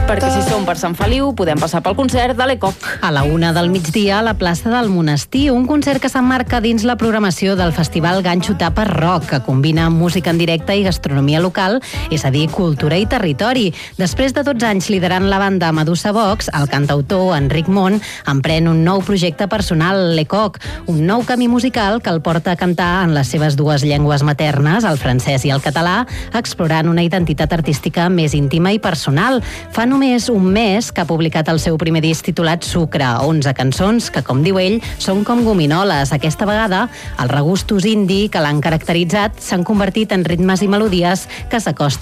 Perquè si som per Sant Feliu, podem passar pel concert de l'Ecoc. A la 1 del migdia, a la plaça del Monestir, un concert que s'emmarca dins la programació del Festival Ganxo Tapa Rock, que combina música en directe i gastronomia local, és a dir, cultura i territori. Després de 12 anys liderant la banda Medusa Vox, el cantautor Enric Mont emprèn un nou projecte personal, l'Ecoc, un nou camí musical que el porta a cantar en les seves dues llengües maternes, el francès i el català, explorant una identitat artística més íntima i personal. Fa només un mes que ha publicat el seu primer disc titulat Sucre, 11 cançons que, com diu ell, són com gominoles. Aquesta vegada, els regustos indie que l'han caracteritzat s'han convertit en ritmes i melodies que s'acosten